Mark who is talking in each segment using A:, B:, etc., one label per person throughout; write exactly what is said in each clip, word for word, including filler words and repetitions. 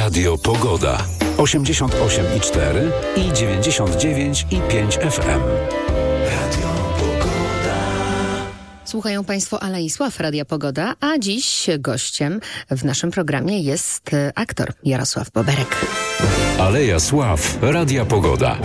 A: Radio Pogoda. osiemdziesiąt osiem i cztery i dziewięćdziesiąt dziewięć i pięć F M. Radio Pogoda.
B: Słuchają Państwo Aleisław, Radia Pogoda, a dziś gościem w naszym programie jest aktor Jarosław Boberek.
A: Aleja Sław, Radia Pogoda.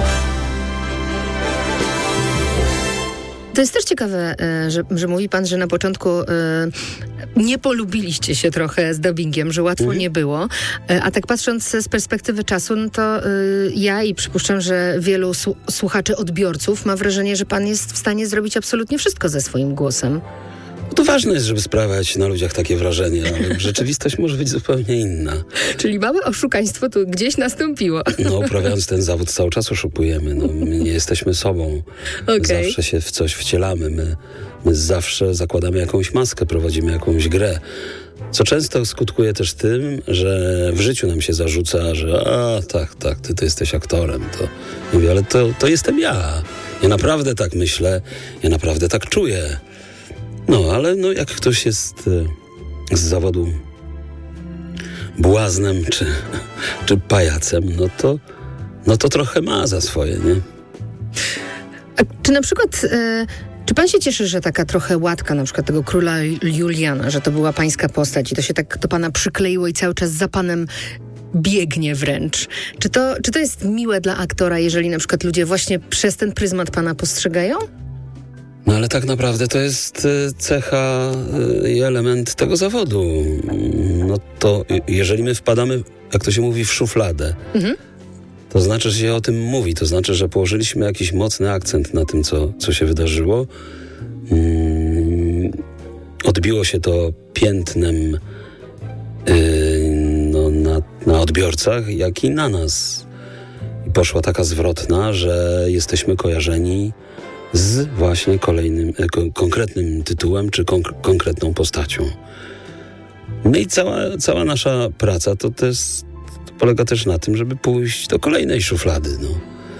B: To jest też ciekawe, że, że mówi pan, że na początku nie polubiliście się trochę z dubbingiem, że łatwo mhm. nie było. A tak patrząc z perspektywy czasu, no to ja i przypuszczam, że wielu słuchaczy, odbiorców ma wrażenie, że pan jest w stanie zrobić absolutnie wszystko ze swoim głosem.
C: To ważne jest, żeby sprawiać na ludziach takie wrażenie, ale rzeczywistość może być zupełnie inna.
B: Czyli małe oszukaństwo tu gdzieś nastąpiło.
C: No, uprawiając ten zawód cały czas oszukujemy. No, my nie jesteśmy sobą. Okay. Zawsze się w coś wcielamy. My, my zawsze zakładamy jakąś maskę, prowadzimy jakąś grę. Co często skutkuje też tym, że w życiu nam się zarzuca, że a, tak, tak, ty to jesteś aktorem. To mówię, ale to, to jestem ja. Ja naprawdę tak myślę, ja naprawdę tak czuję. No, ale no, jak ktoś jest e, z zawodu błaznem czy, czy pajacem, no to, no to trochę ma za swoje, nie?
B: A czy na przykład, e, czy pan się cieszy, że taka trochę łatka na przykład tego króla Juliana, że to była pańska postać i to się tak do pana przykleiło i cały czas za panem biegnie wręcz. Czy to, czy to jest miłe dla aktora, jeżeli na przykład ludzie właśnie przez ten pryzmat pana postrzegają?
C: No ale tak naprawdę to jest cecha i element tego zawodu. No to jeżeli my wpadamy, jak to się mówi, w szufladę, mhm. to znaczy, że się o tym mówi. To znaczy, że położyliśmy jakiś mocny akcent na tym, co, co się wydarzyło. Hmm, odbiło się to piętnem yy, no, na, na odbiorcach, jak i na nas. I poszła taka zwrotna, że jesteśmy kojarzeni z właśnie kolejnym, ko- konkretnym tytułem czy konk- konkretną postacią. No i cała, cała nasza praca to, to, jest, to polega też na tym, żeby pójść do kolejnej szuflady. No.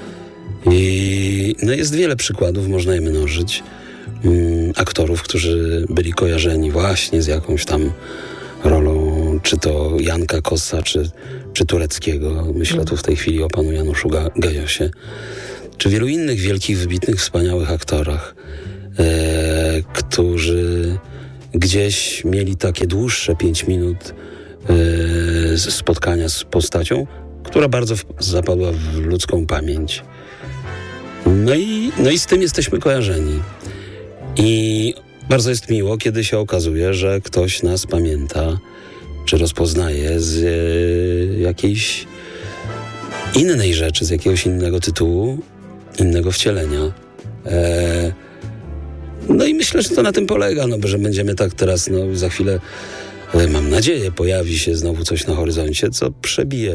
C: I no jest wiele przykładów, można je mnożyć, um, aktorów, którzy byli kojarzeni właśnie z jakąś tam rolą, czy to Janka Kossa, czy, czy Tureckiego. Myślę tu w tej chwili o panu Januszu Ga- Gajosie. Czy wielu innych wielkich, wybitnych, wspaniałych aktorach, e, którzy gdzieś mieli takie dłuższe pięć minut e, spotkania z postacią, która bardzo w, zapadła w ludzką pamięć. No i, no i z tym jesteśmy kojarzeni. I bardzo jest miło, kiedy się okazuje, że ktoś nas pamięta, czy rozpoznaje z e, jakiejś innej rzeczy, z jakiegoś innego tytułu, innego wcielenia. E, no i myślę, że to na tym polega, no, że będziemy tak teraz, no za chwilę, e, mam nadzieję, pojawi się znowu coś na horyzoncie, co przebije,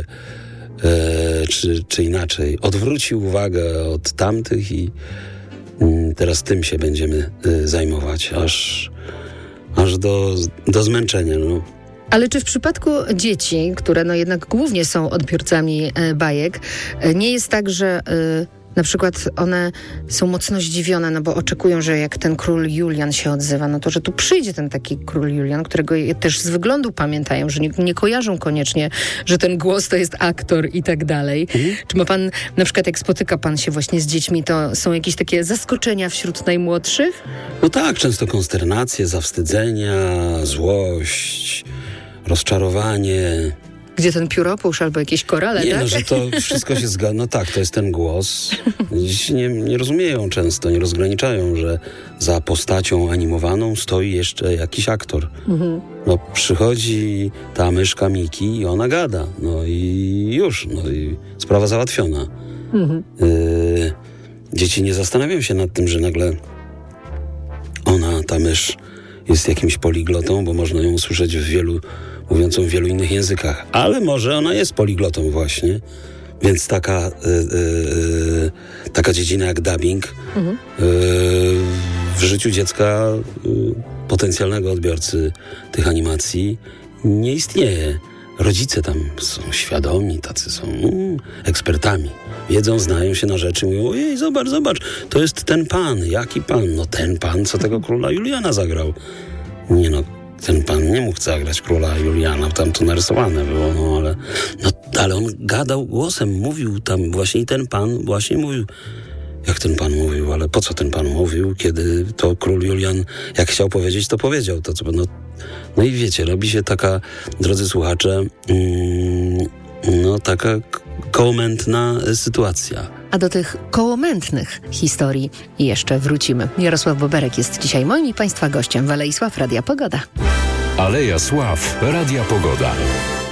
C: e, czy, czy inaczej, odwróci uwagę od tamtych i m, teraz tym się będziemy e, zajmować, aż, aż do, do zmęczenia, no.
B: Ale czy w przypadku dzieci, które no jednak głównie są odbiorcami e, bajek, e, nie jest tak, że e, na przykład one są mocno zdziwione, no bo oczekują, że jak ten król Julian się odzywa, no to że tu przyjdzie ten taki król Julian, którego też z wyglądu pamiętają, że nie, nie kojarzą koniecznie, że ten głos to jest aktor i tak dalej. Mhm. Czy ma pan, na przykład jak spotyka pan się właśnie z dziećmi, to są jakieś takie zaskoczenia wśród najmłodszych?
C: No tak, często konsternacje, zawstydzenia, złość, rozczarowanie.
B: Gdzie ten pióropusz albo jakieś korale,
C: nie,
B: tak?
C: No, że to wszystko się zgadza. No tak, to jest ten głos. Dzieci nie, nie rozumieją często, nie rozgraniczają, że za postacią animowaną stoi jeszcze jakiś aktor. Mhm. No przychodzi ta myszka Miki i ona gada. No i już, no i sprawa załatwiona. Mhm. Y- dzieci nie zastanawiają się nad tym, że nagle ona, ta mysz, jest jakimś poliglotą, bo można ją usłyszeć w wielu, mówiącą w wielu innych językach. Ale może ona jest poliglotą właśnie. Więc taka, y, y, taka dziedzina jak dubbing mhm. y, w życiu dziecka, y, potencjalnego odbiorcy tych animacji nie istnieje. Rodzice tam są świadomi, tacy są mm, ekspertami. Wiedzą, znają się na rzeczy, mówią, ojej, zobacz, zobacz, to jest ten pan. Jaki pan? No ten pan, co tego króla Juliana zagrał. Nie no, ten pan nie mógł zagrać króla Juliana, tam to narysowane było, no ale no ale on gadał głosem, mówił tam właśnie i ten pan właśnie mówił. Jak ten pan mówił, ale po co ten pan mówił, kiedy to król Julian, jak chciał powiedzieć, to powiedział. To, co, no, no i wiecie, robi się taka, drodzy słuchacze, mm, no taka kołomętna sytuacja.
B: A do tych kołomętnych historii jeszcze wrócimy. Jarosław Boberek jest dzisiaj moim i Państwa gościem w Alei Sław Radia Pogoda.
A: Aleja Sław Radia Pogoda.